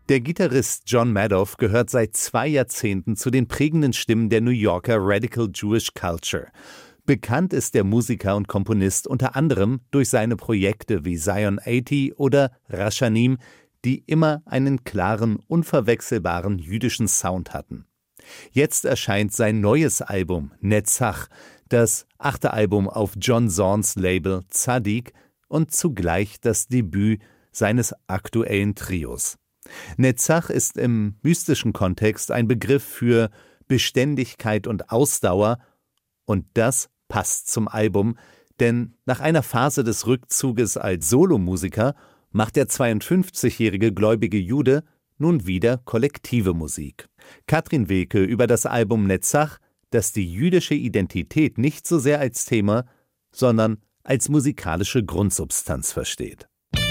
Der Gitarrist John Madoff gehört seit 2 Jahrzehnten zu den prägenden Stimmen der New Yorker Radical Jewish Culture. Bekannt ist der Musiker und Komponist unter anderem durch seine Projekte wie Zion 80 oder Rashanim, die immer einen klaren, unverwechselbaren jüdischen Sound hatten. Jetzt erscheint sein neues Album Netzach, das 8. Album auf John Zorns Label Tzadik und zugleich das Debüt seines aktuellen Trios. Netzach ist im mystischen Kontext ein Begriff für Beständigkeit und Ausdauer, und das passt zum Album, denn nach einer Phase des Rückzuges als Solomusiker macht der 52-jährige gläubige Jude nun wieder kollektive Musik. Katrin Wilke über das Album Netzach, das die jüdische Identität nicht so sehr als Thema, sondern als musikalische Grundsubstanz versteht.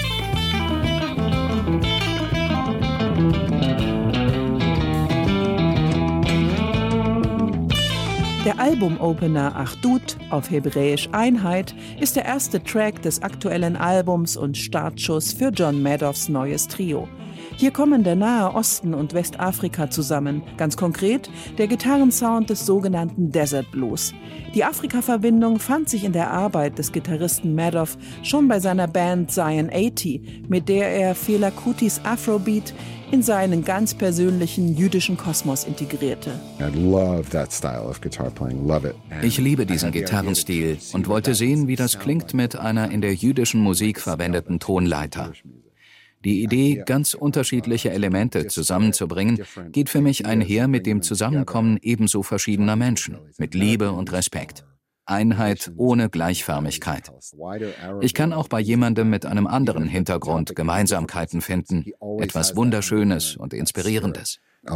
Der Albumopener Achdut, auf Hebräisch Einheit, ist der erste Track des aktuellen Albums und Startschuss für John Madoffs neues Trio. Hier kommen der Nahe Osten und Westafrika zusammen, ganz konkret der Gitarrensound des sogenannten Desert Blues. Die Afrika-Verbindung fand sich in der Arbeit des Gitarristen Madoff schon bei seiner Band Zion 80, mit der er Fela Kutis Afrobeat in seinen ganz persönlichen jüdischen Kosmos integrierte. Ich liebe diesen Gitarrenstil und wollte sehen, wie das klingt mit einer in der jüdischen Musik verwendeten Tonleiter. Die Idee, ganz unterschiedliche Elemente zusammenzubringen, geht für mich einher mit dem Zusammenkommen ebenso verschiedener Menschen, mit Liebe und Respekt. Einheit ohne Gleichförmigkeit. Ich kann auch bei jemandem mit einem anderen Hintergrund Gemeinsamkeiten finden, etwas Wunderschönes und Inspirierendes.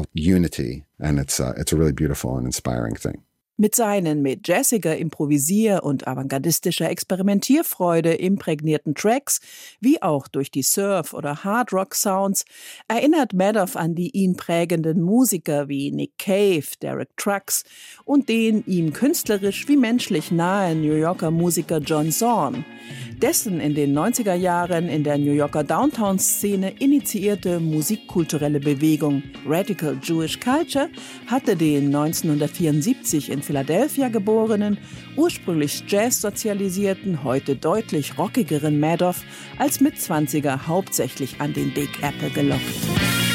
Mit seinen mit jazziger Improvisier- und avantgardistischer Experimentierfreude imprägnierten Tracks, wie auch durch die Surf- oder Hard-Rock-Sounds, erinnert Madoff an die ihn prägenden Musiker wie Nick Cave, Derek Trucks und den ihm künstlerisch wie menschlich nahe New Yorker Musiker John Zorn. Dessen in den 90er Jahren in der New Yorker Downtown-Szene initiierte musikkulturelle Bewegung Radical Jewish Culture hatte den 1974 in Philadelphia geborenen, ursprünglich Jazz-sozialisierten, heute deutlich rockigeren Madoff als Mitzwanziger hauptsächlich an den Big Apple gelockt.